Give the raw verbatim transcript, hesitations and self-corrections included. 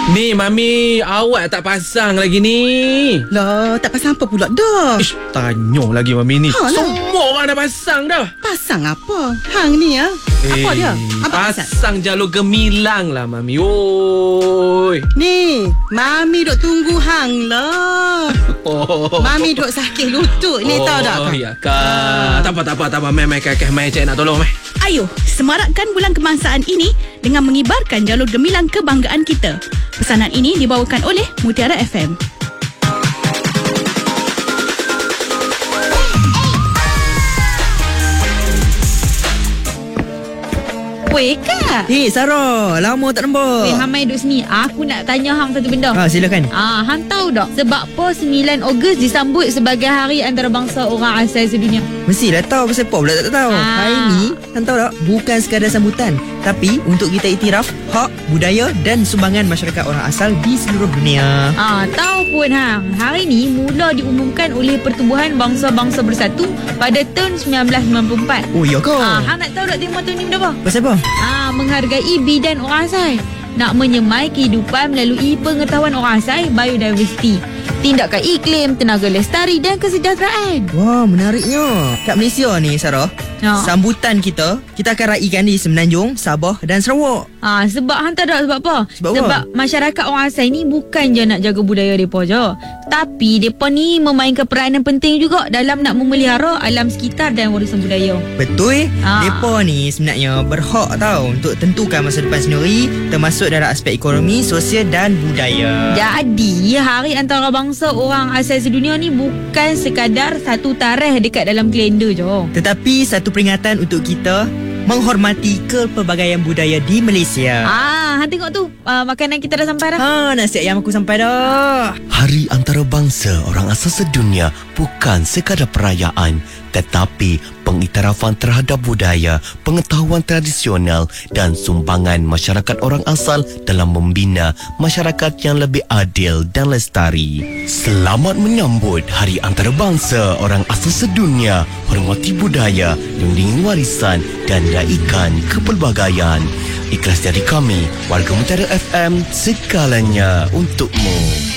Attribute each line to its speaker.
Speaker 1: Ni Mami, awak tak pasang lagi ni.
Speaker 2: Lah, tak pasang apa pula dah?
Speaker 1: Ish, tanya lagi Mami ni.
Speaker 2: Ha, lah.
Speaker 1: Semua orang dah pasang dah.
Speaker 2: Pasang apa? Hang ni ya? Apa
Speaker 1: Eh,
Speaker 2: dia? Apa pasal?
Speaker 1: pasang jalur gemilang lah Mami. Oi.
Speaker 2: Ni, Mami duk tunggu hang lah.
Speaker 1: Oh.
Speaker 2: Mami duk sakit lutut ni,
Speaker 1: oh,
Speaker 2: tahu tak?
Speaker 1: Oh, ya kak. Tak apa, tak apa, tak apa. Mai, mai, kakak, mai, cik nak tolong, mai.
Speaker 3: Ayo, semarakkan bulan kebangsaan ini dengan mengibarkan jalur gemilang kebanggaan kita. Pesanan ini dibawakan oleh Mutiara F M. Weh, Kak.
Speaker 4: Eh, Sarah, lama tak nampak.
Speaker 5: Weh, Hang mai duduk sini. Aku nak tanya Hang satu benda.
Speaker 4: Ha, silakan.
Speaker 5: Ah, Hang tahu tak sebab apa sembilan Ogos disambut sebagai Hari Antarabangsa Orang Asal Sedunia?
Speaker 4: Mestilah tahu, pasal apa pula tak tahu.
Speaker 5: Ah.
Speaker 4: Hari ni, hang tahu tak, bukan sekadar sambutan, tapi untuk kita iktiraf hak, budaya dan sumbangan masyarakat orang asal di seluruh dunia.
Speaker 5: Ah, tahu pun Hang. Hari ni mula diumumkan oleh Pertubuhan Bangsa-Bangsa Bersatu pada tahun sembilan belas sembilan puluh empat.
Speaker 4: Oh, ya ke?
Speaker 5: Ah, Hang nak tahu tak tema tahun ni benda apa?
Speaker 4: Pasal apa?
Speaker 5: Ah, menghargai bidan orang asal. Nak menyemai kehidupan melalui pengetahuan orang asal, biodiversity, tindakan iklim, tenaga lestari dan kesejahteraan.
Speaker 4: Wah, menariknya. Kat Malaysia ni, Sarah,
Speaker 5: Ha.
Speaker 4: sambutan kita, kita akan raikan di Semenanjung, Sabah dan Sarawak.
Speaker 5: Ah, sebab hang tahu tak sebab apa?
Speaker 4: Sebab apa?
Speaker 5: sebab masyarakat orang asal ni bukan je nak jaga budaya depa je, tapi depa ni memainkan peranan penting juga dalam nak memelihara alam sekitar dan warisan budaya.
Speaker 4: Betul.
Speaker 5: Ah.
Speaker 4: Depa ni sebenarnya berhak tau untuk tentukan masa depan sendiri, termasuk dalam aspek ekonomi, sosial dan budaya.
Speaker 5: Jadi, Hari Antarabangsa Orang Asal Sedunia ni bukan sekadar satu tarikh dekat dalam kalender je.
Speaker 4: Tetapi satu peringatan untuk kita menghormati kepelbagaian budaya di Malaysia.
Speaker 5: Ah, hang tengok tu, uh, makanan kita dah sampai dah.
Speaker 4: Ha, nasi ayam aku sampai dah.
Speaker 6: Hari Antarabangsa Orang Asal Sedunia bukan sekadar perayaan, tetapi pengiktirafan terhadap budaya, pengetahuan tradisional dan sumbangan masyarakat orang asal dalam membina masyarakat yang lebih adil dan lestari. Selamat menyambut Hari Antarabangsa Orang Asal Sedunia. Hormati budaya, lindungi warisan dan raikan kepelbagaian. Ikhlas dari kami, warga Mutiara F M, segalanya untukmu.